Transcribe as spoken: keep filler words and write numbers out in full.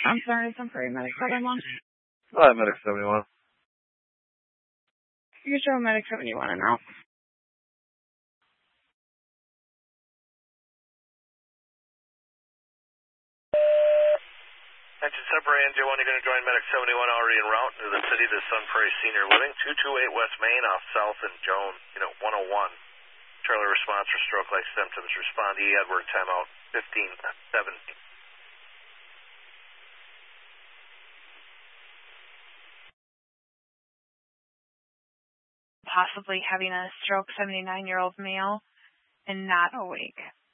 I'm sorry, some paramedic seventy-one. Hi, Medic seventy-one. You can show Medic seventy-one and out. Attention Semper N J one, you're going to join Medic seventy-one already en route to the city to Sun Prairie Senior Living, two two eight West Main off South and Joan, unit one oh one. Charlie response for stroke-like symptoms. Respond E. Edward, timeout fifteen seventeen. Possibly having a stroke, seventy-nine-year-old male, and not awake.